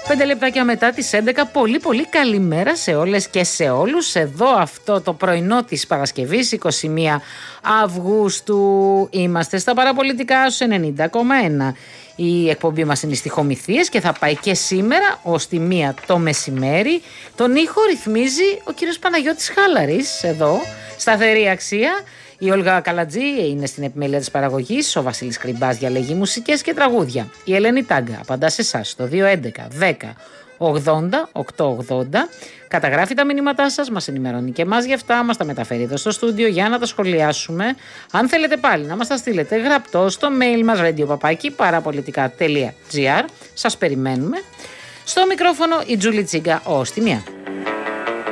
5 λεπτάκια μετά τις 11, πολύ πολύ καλημέρα σε όλες και σε όλους. Εδώ αυτό το πρωινό της Παρασκευής, 21 Αυγούστου, είμαστε στα παραπολιτικά στους 90,1. Η εκπομπή μας είναι στιχομυθίες και θα πάει και σήμερα ως τη 1 το μεσημέρι. Τον ήχο ρυθμίζει ο κύριος Παναγιώτης Χάλαρης, εδώ, σταθερή αξία. Η Όλγα Καλατζή είναι στην επιμέλεια της παραγωγής, ο Βασίλης Κρυμπάς διαλέγει μουσικές και τραγούδια. Η Ελένη Τάγκα απαντά σε εσάς στο 211 10 80 880. Καταγράφει τα μηνύματά σας, μας ενημερώνει και εμάς γι' αυτά, μας τα μεταφέρει εδώ στο στούντιο για να τα σχολιάσουμε. Αν θέλετε πάλι να μας τα στείλετε γραπτό στο mail μας radio@parapolitica.gr. Σας περιμένουμε. Στο μικρόφωνο η Τζούλη Τσίγκα ως τη 1.